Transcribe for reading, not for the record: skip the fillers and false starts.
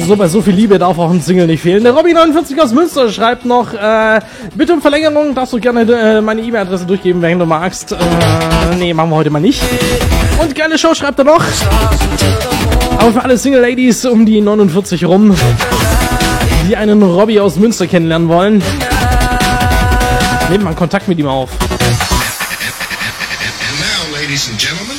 So, bei so viel Liebe darf auch ein Single nicht fehlen. Der Robby49 aus Münster schreibt noch, bitte um Verlängerung, darfst du gerne meine E-Mail-Adresse durchgeben, wenn du magst. Nee, machen wir heute mal nicht. Und geile Show schreibt er noch. Aber für alle Single-Ladies um die 49 rum, die einen Robby aus Münster kennenlernen wollen, nehmt mal Kontakt mit ihm auf. And now, ladies and gentlemen,